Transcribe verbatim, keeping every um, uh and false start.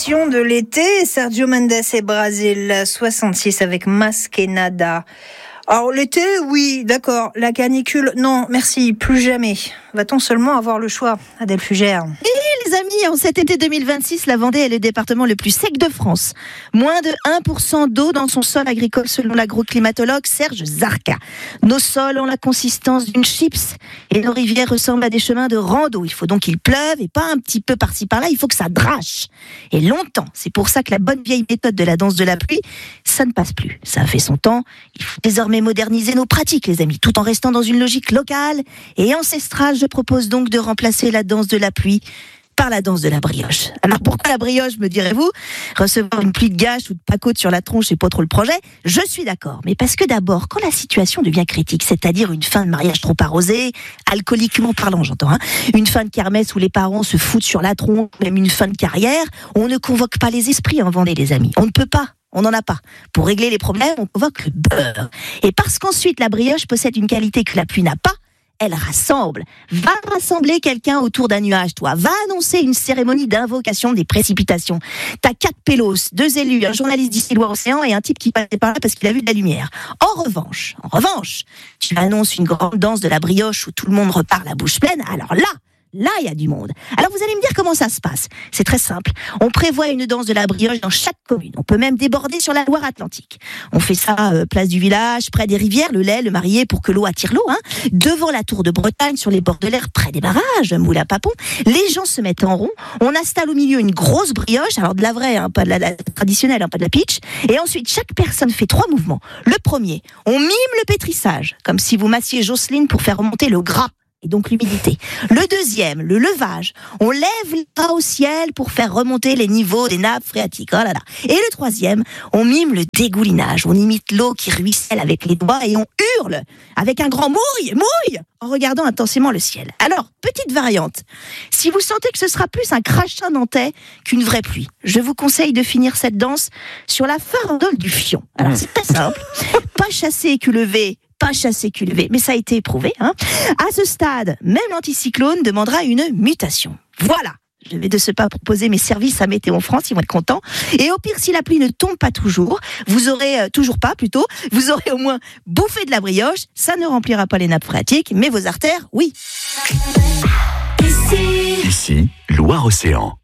De l'été, Sergio Mendes et Brasil soixante-six avec Masquenada. Alors l'été, oui, d'accord. La canicule, non, merci, plus jamais. Va-t-on seulement avoir le choix, Adèle Fugère? Et les amis, en cet été deux mille vingt-six, la Vendée est le département le plus sec de France. Moins de un pour cent d'eau dans son sol agricole selon l'agroclimatologue Serge Zarka. Nos sols ont la consistance d'une chips et nos rivières ressemblent à des chemins de rando. Il faut donc qu'il pleuve et pas un petit peu par-ci par-là, il faut que ça drache. Et longtemps, c'est pour ça que la bonne vieille méthode de la danse de la pluie, ça ne passe plus. Ça a fait son temps, il faut désormais moderniser nos pratiques, les amis, tout en restant dans une logique locale et ancestrale. Je propose donc de remplacer la danse de la pluie par la danse de la brioche. Alors pourquoi la brioche, me direz-vous? Recevoir une pluie de gâche ou de pacôte sur la tronche, c'est pas trop le projet. Je suis d'accord, mais parce que d'abord, quand la situation devient critique, c'est-à-dire une fin de mariage trop arrosée, alcooliquement parlant, j'entends, hein, une fin de kermesse où les parents se foutent sur la tronche, même une fin de carrière, on ne convoque pas les esprits en Vendée, les amis. On ne peut pas. On n'en a pas. Pour régler les problèmes, on convoque le beurre. Et parce qu'ensuite, la brioche possède une qualité que la pluie n'a pas, elle rassemble. Va rassembler quelqu'un autour d'un nuage, toi. Va annoncer une cérémonie d'invocation des précipitations. T'as quatre pélos, deux élus, un journaliste d'ici Loire-Océan et un type qui passait par là parce qu'il a vu de la lumière. En revanche, en revanche, tu annonces une grande danse de la brioche où tout le monde repart la bouche pleine. Alors là, Là, il y a du monde. Alors, vous allez me dire comment ça se passe. C'est très simple. On prévoit une danse de la brioche dans chaque commune. On peut même déborder sur la Loire-Atlantique. On fait ça euh, place du village, près des rivières, le lait, le marié, pour que l'eau attire l'eau. Hein. Devant la tour de Bretagne, sur les bords de l'air, près des barrages, moule à papon. Les gens se mettent en rond. On installe au milieu une grosse brioche, alors de la vraie, hein, pas de la, la traditionnelle, hein, pas de la pitch. Et ensuite, chaque personne fait trois mouvements. Le premier, on mime le pétrissage, comme si vous massiez Jocelyne pour faire remonter le gras. Et donc l'humidité. Le deuxième, le levage. On lève les bras au ciel pour faire remonter les niveaux des nappes phréatiques. Oh là là. Et le troisième, on mime le dégoulinage. On imite l'eau qui ruisselle avec les doigts et on hurle avec un grand mouille, mouille, en regardant intensément le ciel. Alors, petite variante. Si vous sentez que ce sera plus un crachin nantais qu'une vraie pluie, je vous conseille de finir cette danse sur la farandole du fion. Alors, c'est très simple. Pas chasser cul levé, pas chasser cul levé, mais ça a été éprouvé. Hein. À ce stade, même l'anticyclone demandera une mutation. Voilà, je vais de ce pas proposer mes services à Météo France, ils vont être contents. Et au pire, si la pluie ne tombe pas toujours, vous aurez, euh, toujours pas plutôt, vous aurez au moins bouffé de la brioche, ça ne remplira pas les nappes phréatiques, mais vos artères, oui. Ici, Ici Loire-Océan.